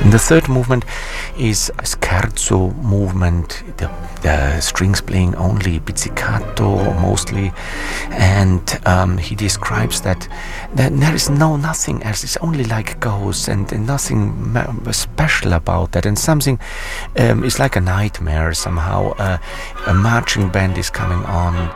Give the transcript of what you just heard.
And the third movement is a scherzo movement, the strings playing only pizzicato mostly, and he describes that there is nothing else. It's only like ghosts and nothing special about that, and something is like a nightmare somehow. A marching band is coming on,